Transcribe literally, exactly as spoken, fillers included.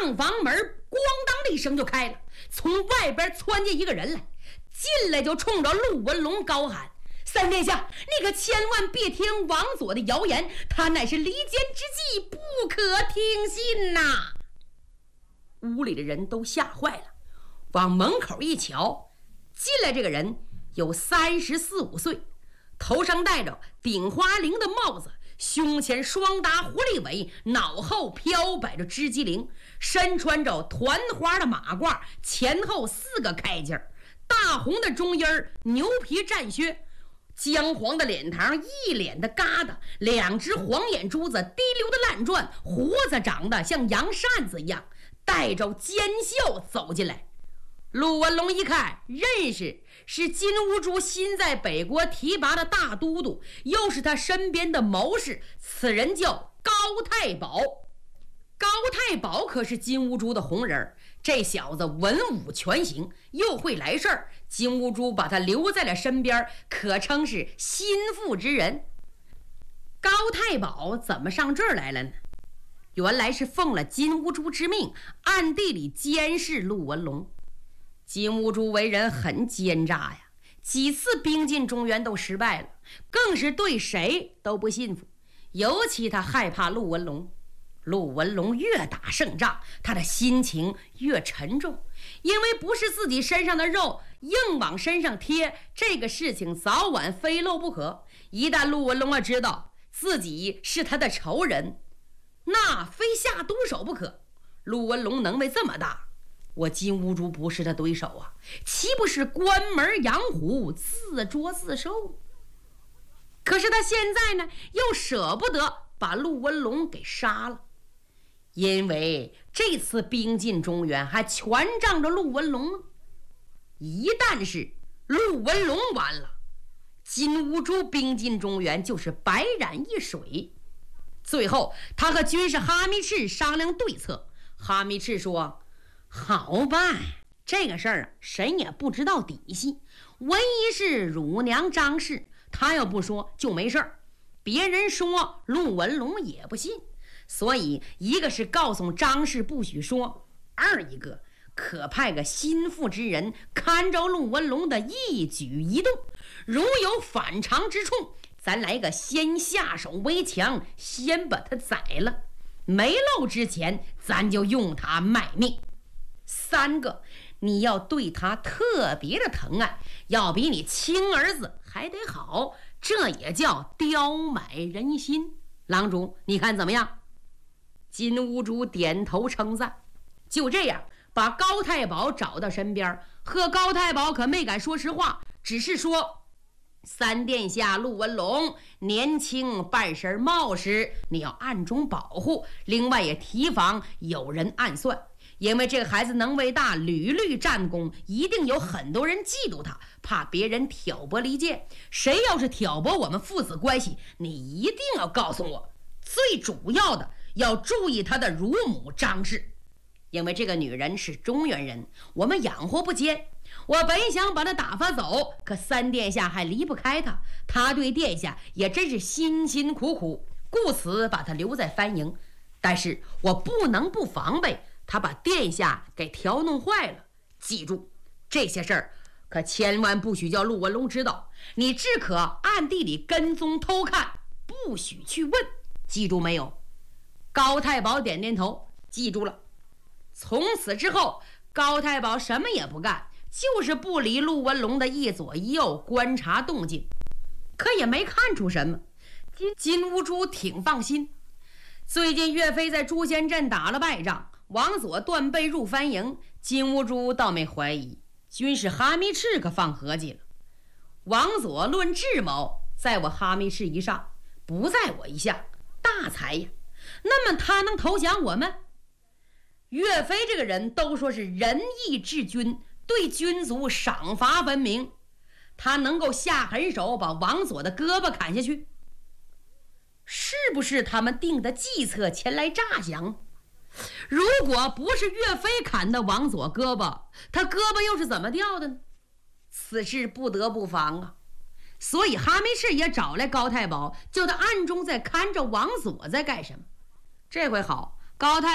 上房门咣当的一声就开了，从外边窜进一个人来，进来就冲着陆文龙高喊：三殿下，你可千万别听王佐的谣言，他乃是离间之计，不可听信呐！屋里的人都吓坏了，往门口一瞧，进来这个人有三十四五岁，头上戴着顶花翎的帽子，胸前双搭狐狸尾，脑后飘摆着织机翎，身穿着团花的马褂，前后四个开襟，大红的中衣儿，牛皮战靴，姜黄的脸膛，一脸的疙瘩，两只黄眼珠子滴溜的烂转，胡子长得像羊扇子一样，带着奸笑走进来。陆文龙一看认识，是金兀术新在北国提拔的大都督，又是他身边的谋士，此人叫高太保。高太保可是金兀术的红人，这小子文武全行，又会来事儿，金兀术把他留在了身边，可称是心腹之人。高太保怎么上这儿来了呢？原来是奉了金兀术之命，暗地里监视陆文龙。金兀术为人很奸诈呀，几次兵进中原都失败了，更是对谁都不信服，尤其他害怕陆文龙。陆文龙越打胜仗，他的心情越沉重，因为不是自己身上的肉硬往身上贴，这个事情早晚非漏不可。一旦陆文龙啊知道自己是他的仇人，那非下毒手不可。陆文龙能为这么大，我金兀术不是他对手啊，岂不是关门养虎，自作自受？可是他现在呢，又舍不得把陆文龙给杀了，因为这次兵进中原还全仗着陆文龙呢。一旦是陆文龙完了，金兀术兵进中原就是白染一水。最后他和军师哈密赤商量对策，哈密赤说：好办，这个事儿啊，谁也不知道底细，唯一是乳娘张氏，他要不说就没事儿，别人说陆文龙也不信，所以一个是告诉张氏不许说，二一个可派个心腹之人看着陆文龙的一举一动，如有反常之处，咱来个先下手为强，先把他宰了，没漏之前咱就用他卖命。三个，你要对他特别的疼爱，要比你亲儿子还得好，这也叫刁买人心。郎主，你看怎么样？金兀术点头称赞。就这样把高太保找到身边，贺高太保可没敢说实话，只是说：三殿下陆文龙年轻，办事冒失，你要暗中保护，另外也提防有人暗算，因为这个孩子能为大，屡屡战功，一定有很多人嫉妒他，怕别人挑拨离间，谁要是挑拨我们父子关系，你一定要告诉我。最主要的要注意他的乳母张氏，因为这个女人是中原人，我们养活不坚。我本想把她打发走，可三殿下还离不开她，她对殿下也真是辛辛苦苦，故此把她留在藩营。但是我不能不防备她把殿下给调弄坏了。记住，这些事儿可千万不许叫陆文龙知道，你只可暗地里跟踪偷看，不许去问，记住没有？高太保点点头，记住了。从此之后，高太保什么也不干，就是不理陆文龙的一左一右，观察动静，可也没看出什么。金兀术挺放心。最近岳飞在朱仙镇打了败仗，王佐断背入藩营，金兀术倒没怀疑，军师哈密赤可放合计了。王佐论智谋，在我哈密赤以上，不在我以下，大才呀，那么他能投降我们？岳飞这个人都说是仁义治军，对军卒赏罚分明，他能够下狠手把王佐的胳膊砍下去，是不是他们定的计策前来诈降？如果不是岳飞砍的王佐胳膊，他胳膊又是怎么掉的呢？此事不得不防啊！所以哈密赤也找来高太保，叫他暗中在看着王佐在干什么。这回好，高太